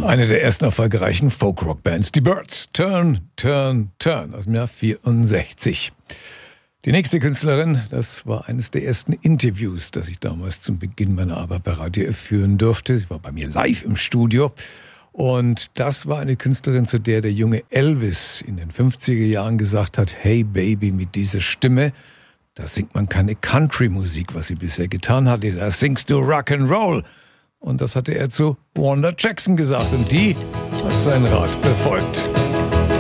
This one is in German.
Eine der ersten erfolgreichen Folk-Rock-Bands, die Byrds. Turn, Turn, Turn aus dem Jahr 64. Die nächste Künstlerin, das war eines der ersten Interviews, das ich damals zum Beginn meiner Arbeit bei Radio F führen durfte. Sie war bei mir live im Studio. Und das war eine Künstlerin, zu der der junge Elvis in den 50er Jahren gesagt hat, hey Baby, mit dieser Stimme, da singt man keine Country-Musik, was sie bisher getan hatte, da singst du Rock'n'Roll. Und das hatte er zu Wanda Jackson gesagt und die hat seinen Rat befolgt.